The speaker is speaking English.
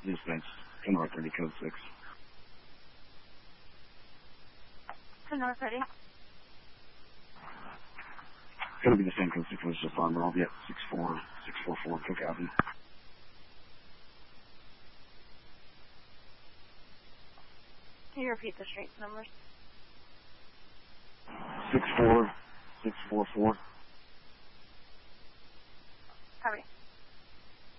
Dispatch, 10 North 30, code 6. 10 North 30. It's going to be the same code 6 was just on, but I'll be at 644, Cook Avenue. Can you repeat the street numbers? 64644. Copy.